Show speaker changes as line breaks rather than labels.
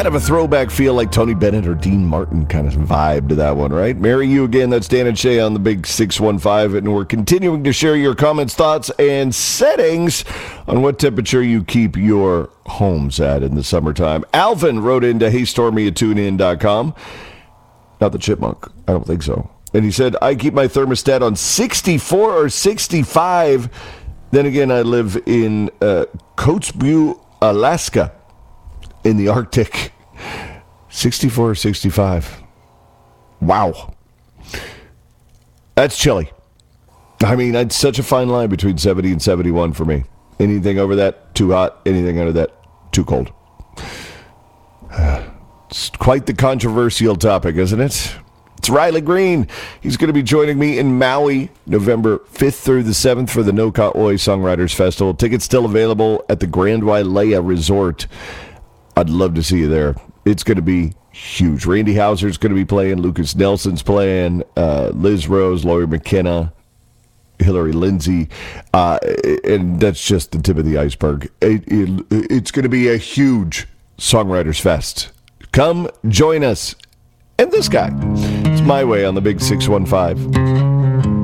Kind of a throwback feel, like Tony Bennett or Dean Martin kind of vibe to that one, right? Marry You Again, that's Dan and Shay on the Big 615, and we're continuing to share your comments, thoughts, and settings on what temperature you keep your homes at in the summertime. Alvin wrote into heystormy@tunein.com. Not the chipmunk. I don't think so. And he said, I keep my thermostat on 64 or 65. Then again, I live in Kotzebue, Alaska, in the Arctic. 64 or 65. Wow. That's chilly. I mean, it's such a fine line between 70 and 71 for me. Anything over that, too hot. Anything under that, too cold. It's quite the controversial topic, isn't it? It's Riley Green. He's going to be joining me in Maui November 5th through the 7th for the No Ka'oi Songwriters Festival. Tickets still available at the Grand Wailea Resort. I'd love to see you there. It's going to be huge. Randy Houser's going to be playing. Lucas Nelson's playing. Liz Rose, Laurie McKenna, Hillary Lindsay. And that's just the tip of the iceberg. It's going to be a huge Songwriters Fest. Come join us. And this guy. It's My Way on the Big 615.